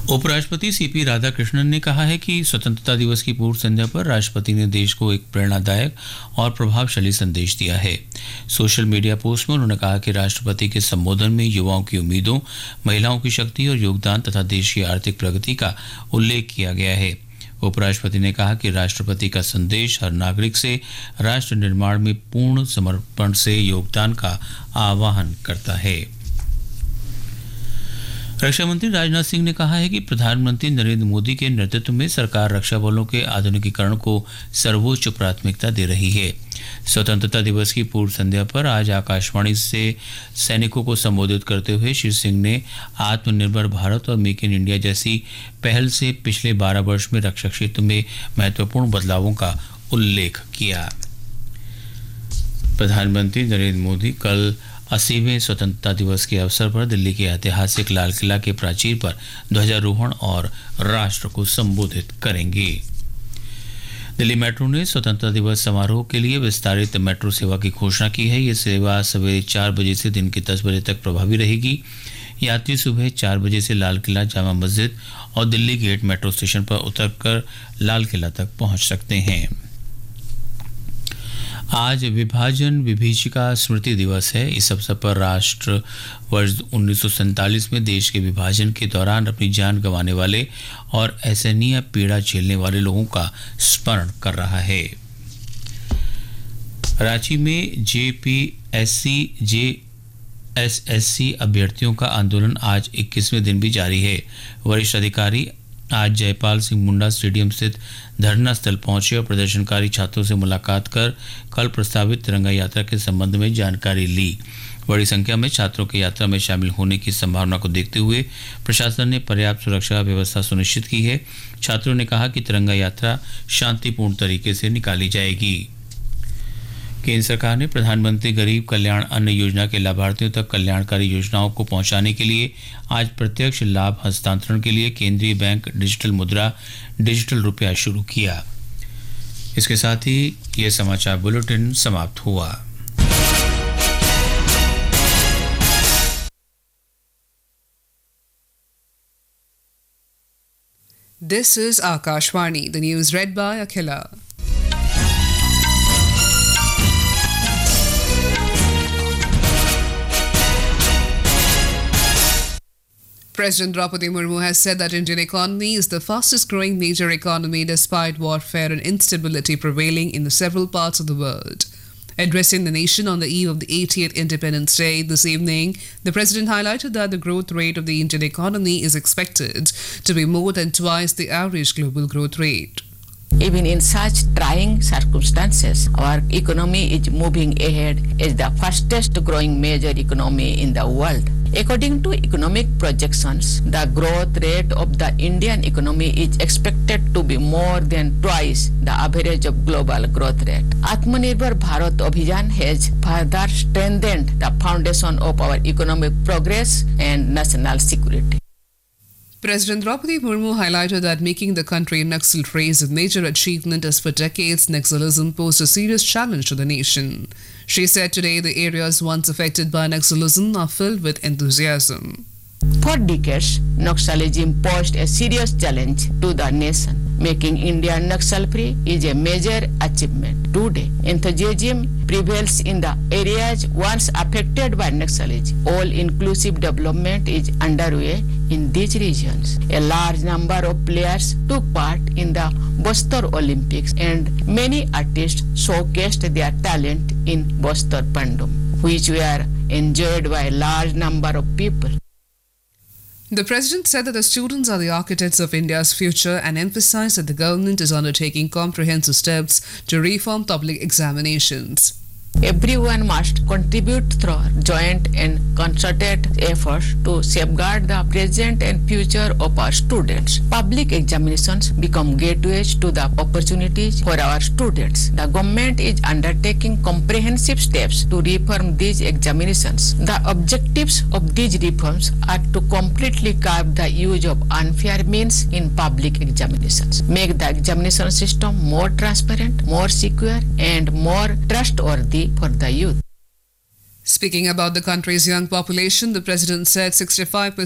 उपराष्ट्रपति सीपी राधाकृष्णन ने कहा है कि स्वतंत्रता दिवस की पूर्व संध्या पर राष्ट्रपति ने देश को एक प्रेरणादायक और प्रभावशाली संदेश दिया है। सोशल मीडिया पोस्ट में उन्होंने कहा कि राष्ट्रपति के संबोधन में युवाओं की उम्मीदों, महिलाओं की शक्ति और योगदान तथा देश की आर्थिक प्रगति का उल्लेख किया गया है। उपराष्ट्रपति ने कहा कि राष्ट्रपति का संदेश हर नागरिक से राष्ट्र निर्माण में पूर्ण समर्पण से योगदान का आह्वान करता है। रक्षा मंत्री राजनाथ सिंह ने कहा है कि प्रधानमंत्री नरेंद्र मोदी के नेतृत्व में सरकार रक्षा बलों के आधुनिकीकरण को सर्वोच्च प्राथमिकता दे रही है। स्वतंत्रता दिवस की पूर्व संध्या पर आज आकाशवाणी से सैनिकों को संबोधित करते हुए श्री सिंह ने आत्मनिर्भर भारत और मेक इन इंडिया जैसी पहल से पिछले 12 वर्ष में रक्षा क्षेत्र में महत्वपूर्ण बदलावों का उल्लेख किया। प्रधानमंत्री नरेंद्र मोदी कल 80वें स्वतंत्रता दिवस के अवसर पर दिल्ली के ऐतिहासिक लाल किला के प्राचीर पर ध्वजारोहण और राष्ट्र को संबोधित करेंगे। दिल्ली मेट्रो ने स्वतंत्रता दिवस समारोह के लिए विस्तारित मेट्रो सेवा की घोषणा की है। ये सेवा सवेरे 4 बजे से दिन के 10 बजे तक प्रभावी रहेगी। यात्री सुबह 4 बजे से लाल किला, जामा मस्जिद और दिल्ली गेट मेट्रो स्टेशन पर उतरकर लाल किला तक पहुंच सकते हैं। आज विभाजन विभीषिका स्मृति दिवस है। इस अवसर पर राष्ट्र वर्ष 1947 में देश के विभाजन के दौरान अपनी जान गंवाने वाले और असहनीय पीड़ा झेलने वाले लोगों का स्मरण कर रहा है। रांची में जेपीएससी जेएसएससी अभ्यर्थियों का आंदोलन आज 21वें दिन भी जारी है। वरिष्ठ अधिकारी आज जयपाल सिंह मुंडा स्टेडियम स्थित धरना स्थल पहुंचे और प्रदर्शनकारी छात्रों से मुलाकात कर कल प्रस्तावित तिरंगा यात्रा के संबंध में जानकारी ली। बड़ी संख्या में छात्रों के यात्रा में शामिल होने की संभावना को देखते हुए प्रशासन ने पर्याप्त सुरक्षा व्यवस्था सुनिश्चित की है। छात्रों ने कहा कि तिरंगा यात्रा शांतिपूर्ण तरीके से निकाली जाएगी। केंद्र सरकार ने प्रधानमंत्री गरीब कल्याण अन्न योजना के लाभार्थियों तक कल्याणकारी योजनाओं को पहुंचाने के लिए आज प्रत्यक्ष लाभ हस्तांतरण के लिए केंद्रीय बैंक डिजिटल मुद्रा, डिजिटल रुपया शुरू किया। इसके साथ ही यह समाचार बुलेटिन समाप्त हुआ। This is Akashvani, the news read by Akhila. President Draupadi Murmu has said that Indian economy is the fastest growing major economy despite warfare and instability prevailing in several parts of the world. Addressing the nation on the eve of the 80th Independence Day this evening, the President highlighted that the growth rate of the Indian economy is expected to be more than twice the average global growth rate. Even in such trying circumstances, our economy is moving ahead as the fastest growing major economy in the world. According to economic projections, the growth rate of the Indian economy is expected to be more than twice the average of global growth rate. Atmanirbhar Bharat Abhiyan has further strengthened the foundation of our economic progress and national security. President Draupadi Murmu highlighted that making the country Naxal-free is a major achievement as for decades Naxalism posed a serious challenge to the nation. She said today the areas once affected by Naxalism are filled with enthusiasm. For decades, Naxalism posed a serious challenge to the nation. Making India Naxal-free is a major achievement. Today, enthusiasm prevails in the areas once affected by Naxalism. All-inclusive development is underway in these regions. A large number of players took part in the Bastar Olympics and many artists showcased their talent in Bastar Pandum, which were enjoyed by a large number of people. The President said that the students are the architects of India's future and emphasized that the government is undertaking comprehensive steps to reform public examinations. Everyone must contribute through joint and concerted efforts to safeguard the present and future of our students. Public examinations become gateways to the opportunities for our students. The government is undertaking comprehensive steps to reform these examinations. The objectives of these reforms are to completely curb the use of unfair means in public examinations, make the examination system more transparent, more secure, and more trustworthy for the youth. Speaking about the country's young population, the President said 65%